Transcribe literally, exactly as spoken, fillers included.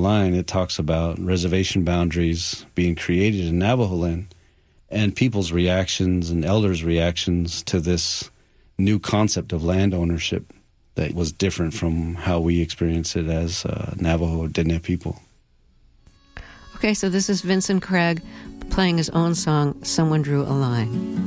line, it talks about reservation boundaries being created in Navajo land and people's reactions and elders' reactions to this new concept of land ownership that was different from how we experience it as uh, Navajo Diné people. Okay, so this is Vincent Craig playing his own song, Someone Drew a Line.